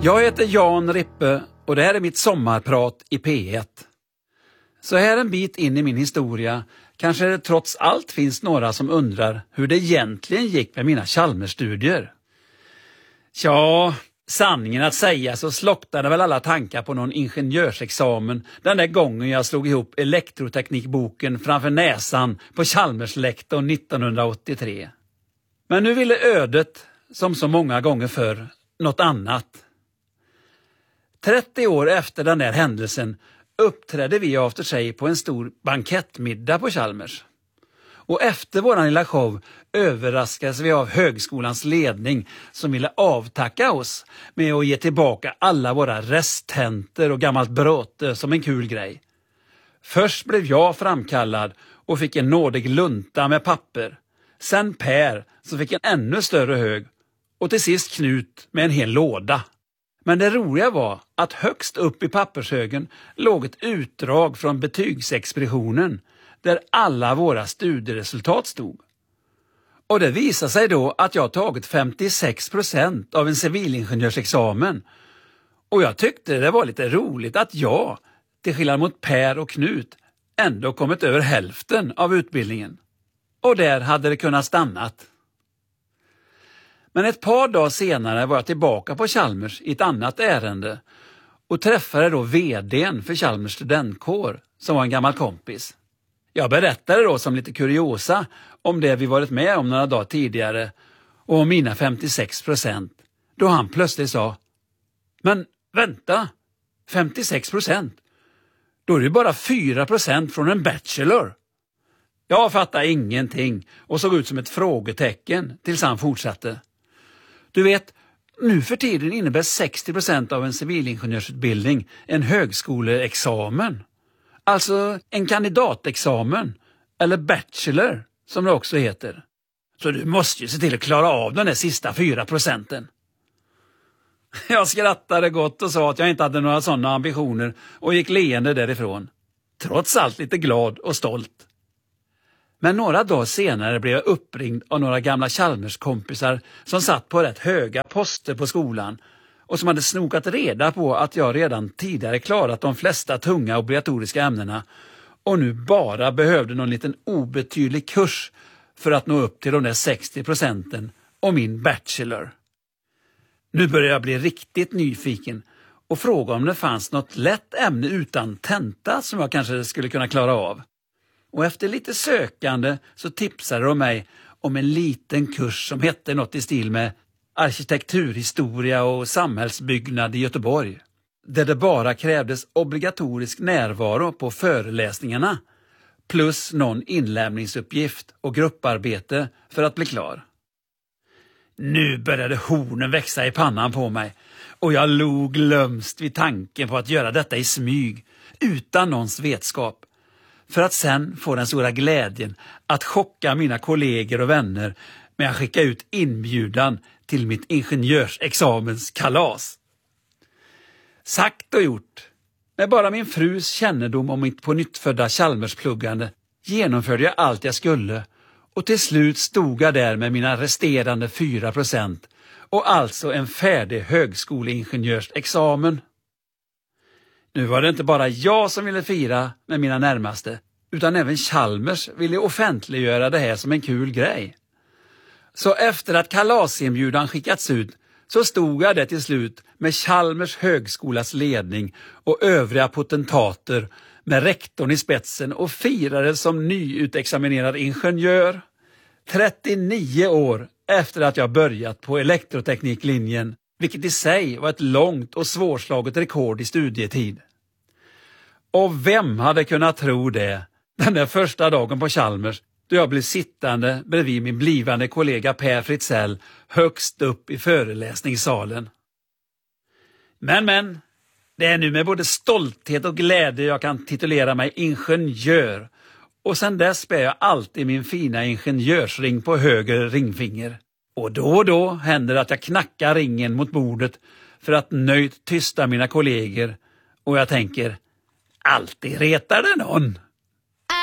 Jag heter Jan Rippe och det här är mitt sommarprat i P1. Så här en bit in i min historia kanske det trots allt finns några som undrar hur det egentligen gick med mina Chalmersstudier. Ja, sanningen att säga så slocknade väl alla tankar på någon ingenjörsexamen den där gången jag slog ihop elektroteknikboken framför näsan på Chalmerslektorn 1983. Men nu ville ödet, som så många gånger förr, något annat. 30 år efter den där händelsen uppträdde vi efter sig på en stor bankettmiddag på Chalmers. Och efter våran lilla show överraskades vi av högskolans ledning som ville avtacka oss med att ge tillbaka alla våra resttenter och gammalt bråte som en kul grej. Först blev jag framkallad och fick en nådig lunta med papper. Sen Per som fick en ännu större hög och till sist Knut med en hel låda. Men det roliga var att högst upp i pappershögen låg ett utdrag från betygsexpeditionen där alla våra studieresultat stod. Och det visade sig då att jag tagit 56% av en civilingenjörsexamen. Och jag tyckte det var lite roligt att jag, till skillnad mot Per och Knut, ändå kommit över hälften av utbildningen. Och där hade det kunnat stannat. Men ett par dagar senare var jag tillbaka på Chalmers i ett annat ärende och träffade då vd:n för Chalmers studentkår som var en gammal kompis. Jag berättade då som lite kuriosa om det vi varit med om några dagar tidigare och om mina 56%. Då han plötsligt sa: "Men vänta, 56%? Då är det bara 4% från en bachelor." Jag fattade ingenting och såg ut som ett frågetecken tills han fortsatte. "Du vet, nu för tiden innebär 60% av en civilingenjörsutbildning en högskoleexamen. Alltså en kandidatexamen, eller bachelor som det också heter. Så du måste ju se till att klara av den där sista 4%. Jag skrattade gott och sa att jag inte hade några sådana ambitioner och gick leende därifrån. Trots allt lite glad och stolt. Men några dagar senare blev jag uppringd av några gamla Chalmers-kompisar som satt på rätt höga poster på skolan och som hade snokat reda på att jag redan tidigare klarat de flesta tunga obligatoriska ämnena och nu bara behövde någon liten obetydlig kurs för att nå upp till de där 60% och min bachelor. Nu började jag bli riktigt nyfiken och fråga om det fanns något lätt ämne utan tenta som jag kanske skulle kunna klara av. Och efter lite sökande så tipsade de mig om en liten kurs som hette något i stil med arkitekturhistoria och samhällsbyggnad i Göteborg. Där det bara krävdes obligatorisk närvaro på föreläsningarna plus någon inlämningsuppgift och grupparbete för att bli klar. Nu började hornen växa i pannan på mig och jag log lömst vid tanken på att göra detta i smyg utan någons vetskap. För att sen få den stora glädjen att chocka mina kollegor och vänner med att skicka ut inbjudan till mitt ingenjörsexamenskalas. Sagt och gjort. Med bara min frus kännedom om mitt på nyttfödda Chalmerspluggande genomförde jag allt jag skulle och till slut stod jag där med mina resterande 4% och alltså en färdig högskoleingenjörsexamen. Nu var det inte bara jag som ville fira med mina närmaste, utan även Chalmers ville offentliggöra det här som en kul grej. Så efter att kalasinbjudan skickats ut så stod jag där till slut med Chalmers högskolas ledning och övriga potentater med rektorn i spetsen och firade som nyutexaminerad ingenjör. 39 år efter att jag börjat på elektrotekniklinjen, vilket i sig var ett långt och svårslaget rekord i studietid. Och vem hade kunnat tro det den där första dagen på Chalmers då jag blev sittande bredvid min blivande kollega Per Fritzell högst upp i föreläsningssalen. Men, det är nu med både stolthet och glädje jag kan titulera mig ingenjör. Och sen dess bär jag alltid min fina ingenjörsring på höger ringfinger. Och då händer det att jag knackar ringen mot bordet för att nöjt tysta mina kollegor. Och jag tänker, alltid retar det någon.